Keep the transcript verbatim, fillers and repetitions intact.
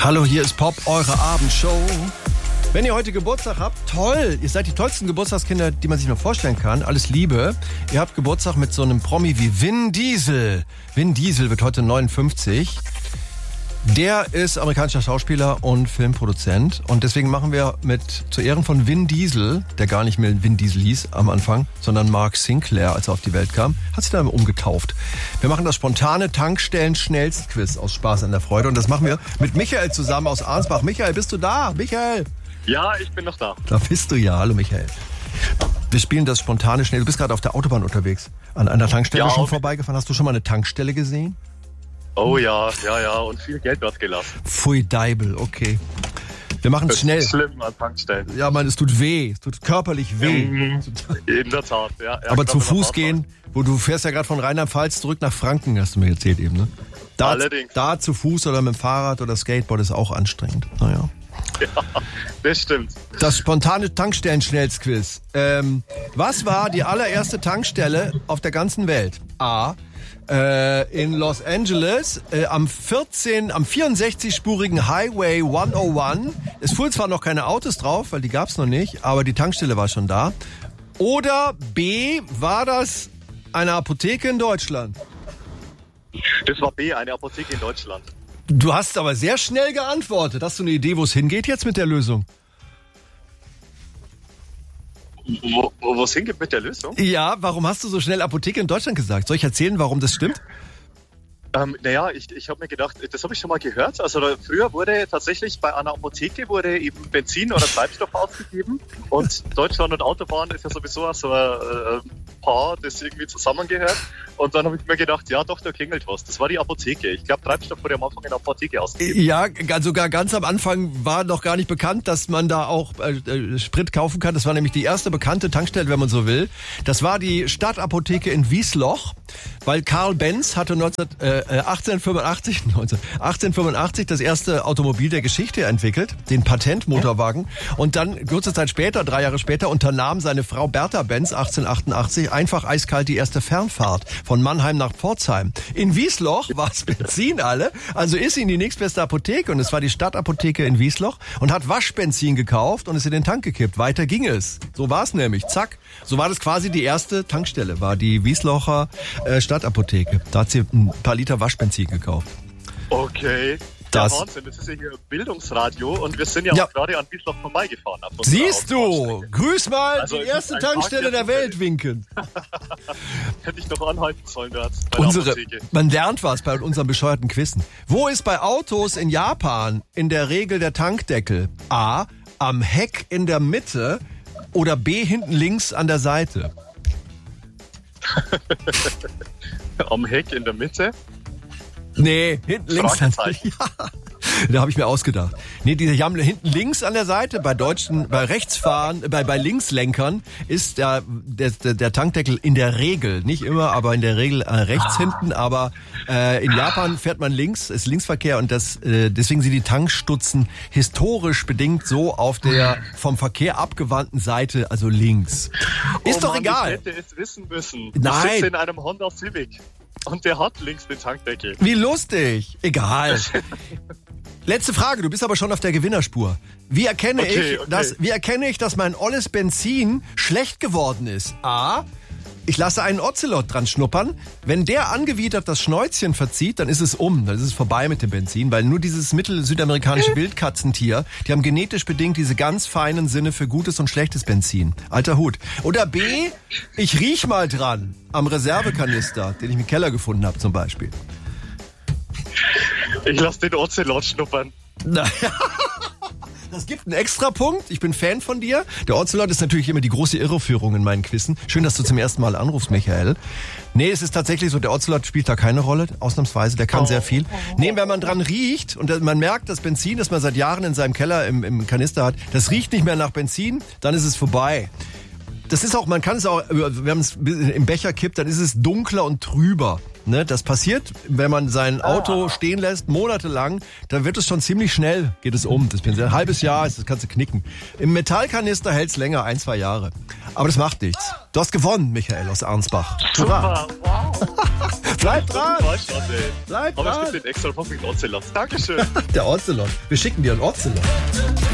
Hallo, hier ist Pop, eure Abendshow. Wenn ihr heute Geburtstag habt, toll, ihr seid die tollsten Geburtstagskinder, die man sich nur vorstellen kann. Alles Liebe. Ihr habt Geburtstag mit so einem Promi wie Vin Diesel. Vin Diesel wird heute neunundfünfzig. Der ist amerikanischer Schauspieler und Filmproduzent. Und deswegen machen wir mit zu Ehren von Vin Diesel, der gar nicht mehr Vin Diesel hieß am Anfang, sondern Mark Sinclair, als er auf die Welt kam, hat sich dann umgetauft. Wir machen das spontane Tankstellen-Schnellstquiz aus Spaß an der Freude. Und das machen wir mit Michael zusammen aus Arnsbach. Michael, bist du da? Michael! Ja, ich bin noch da. Da bist du ja. Hallo Michael. Wir spielen das spontane Schnell. Du bist gerade auf der Autobahn unterwegs. An einer Tankstelle ja, schon vorbeigefahren. Hast du schon mal eine Tankstelle gesehen? Oh ja, ja, ja. Und viel Geld dort gelassen. Pfui Deibel, okay. Wir machen es schnell. Das ist schlimm an Tankstellen. Ja, man, es tut weh. Es tut körperlich weh. Mhm. In der Tat, ja. ja Aber zu Fuß gehen, wo du fährst ja gerade von Rheinland-Pfalz zurück nach Franken, hast du mir erzählt eben, ne? Da, Allerdings. Da zu Fuß oder mit dem Fahrrad oder Skateboard ist auch anstrengend. Naja. Ja, das stimmt. Das spontane Tankstellen-Schnellsquiz. Ähm, was war die allererste Tankstelle auf der ganzen Welt? A. Äh, in Los Angeles äh, am vierzehn, am vierundsechzig-spurigen Highway hundertundeins. Es fuhren zwar noch keine Autos drauf, weil die gab's noch nicht, aber die Tankstelle war schon da. Oder B. War das eine Apotheke in Deutschland? Das war B, eine Apotheke in Deutschland. Du hast aber sehr schnell geantwortet. Hast du eine Idee, wo es hingeht jetzt mit der Lösung? Wo, wo es hingeht mit der Lösung? Ja, warum hast du so schnell Apotheke in Deutschland gesagt? Soll ich erzählen, warum das stimmt? Ähm, naja, ich, ich habe mir gedacht, das habe ich schon mal gehört. Also da, früher wurde tatsächlich bei einer Apotheke wurde eben Benzin oder Treibstoff ausgegeben. Und Deutschland und Autobahn ist ja sowieso so ein äh, Paar, das irgendwie zusammengehört. Und dann habe ich mir gedacht, ja doch, da klingelt was. Das war die Apotheke. Ich glaube, Treibstoff wurde am Anfang in der Apotheke ausgegeben. Ja, sogar ganz am Anfang war noch gar nicht bekannt, dass man da auch äh, Sprit kaufen kann. Das war nämlich die erste bekannte Tankstelle, wenn man so will. Das war die Stadtapotheke in Wiesloch, weil Karl Benz hatte achtzehnhundertfünfundachtzig, achtzehnhundertfünfundachtzig das erste Automobil der Geschichte entwickelt, den Patentmotorwagen. Und dann kurze Zeit später, drei Jahre später, unternahm seine Frau Bertha Benz achtzehnhundertachtundachtzig einfach eiskalt die erste Fernfahrt von Mannheim nach Pforzheim. In Wiesloch war es Benzin alle, also ist sie in die nächstbeste Apotheke und es war die Stadtapotheke in Wiesloch und hat Waschbenzin gekauft und ist in den Tank gekippt. Weiter ging es. So war es nämlich. Zack. So war das quasi die erste Tankstelle, war die Wieslocher äh, Stadtapotheke. Da hat sie ein paar Liter Waschbenzin gekauft. Okay. Das ja, Wahnsinn, das ist ja hier Bildungsradio und wir sind ja, ja. auch gerade an Wiesloch vorbeigefahren. Siehst du, grüß mal also die erste Tankstelle der Welt winken. Hätte ich doch anhalten sollen dort bei Unsere, der Apotheke. Man lernt was bei unserem bescheuerten Quizzen. Wo ist bei Autos in Japan in der Regel der Tankdeckel? A, am Heck in der Mitte oder B, hinten links an der Seite? Am Heck in der Mitte? Nee, hinten links an der Seite. Ja, da habe ich mir ausgedacht. Nee, die haben hinten links an der Seite, bei deutschen, bei Rechtsfahren, bei, bei Linkslenkern ist der, der, der Tankdeckel in der Regel, nicht immer, aber in der Regel äh, rechts ah. hinten, aber äh, in Japan fährt man links, ist Linksverkehr und das äh, deswegen sind die Tankstutzen historisch bedingt so auf der vom Verkehr abgewandten Seite, also links. Ist oh doch Mann, egal. Ich hätte es wissen müssen. Nein. Ich sitze in einem Honda Civic. Und der hat links den Tankdeckel. Wie lustig. Egal. Letzte Frage, du bist aber schon auf der Gewinnerspur. Wie erkenne okay, ich, okay. dass, wie erkenne ich, dass mein olles Benzin schlecht geworden ist? A, ich lasse einen Ocelot dran schnuppern. Wenn der angewidert das Schnäuzchen verzieht, dann ist es um. Dann ist es vorbei mit dem Benzin, weil nur dieses mittel-südamerikanische Wildkatzentier, die haben genetisch bedingt diese ganz feinen Sinne für gutes und schlechtes Benzin. Alter Hut. Oder B, ich riech mal dran am Reservekanister, den ich im Keller gefunden habe zum Beispiel. Ich lasse den Ocelot schnuppern. Naja. Das gibt einen Extrapunkt. Ich bin Fan von dir. Der Ocelot ist natürlich immer die große Irreführung in meinen Quizzen. Schön, dass du zum ersten Mal anrufst, Michael. Nee, es ist tatsächlich so, der Ocelot spielt da keine Rolle, ausnahmsweise. Der kann oh. sehr viel. Nee, wenn man dran riecht und man merkt, das Benzin, das man seit Jahren in seinem Keller im, im Kanister hat, das riecht nicht mehr nach Benzin, dann ist es vorbei. Das ist auch, man kann es auch, wenn man es im Becher kippt, dann ist es dunkler und trüber. Ne, das passiert, wenn man sein Auto stehen lässt, monatelang, dann wird es schon ziemlich schnell, geht es um. Das ist ein halbes Jahr, das kannst du knicken. Im Metallkanister hält es länger, ein, zwei Jahre. Aber das macht nichts. Du hast gewonnen, Michael aus Arnsbach. Super, wow. Bleib dran. Bleib Aber dran. es gibt den extra Punkt mit Ocelot. Dankeschön. Der Ocelot. Wir schicken dir einen Ocelot.